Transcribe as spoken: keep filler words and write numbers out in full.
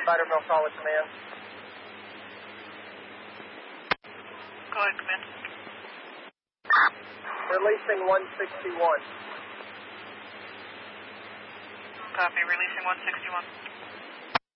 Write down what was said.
Batterville solid command. Go ahead, command. Releasing one sixty-one. Copy, releasing one sixty-one.